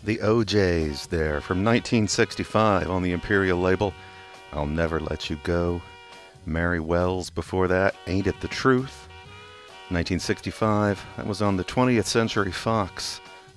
The OJs there from 1965 on the Imperial label. I'll Never Let You Go. Mary Wells before that, Ain't It the Truth. 1965, that was on the 20th Century Fox.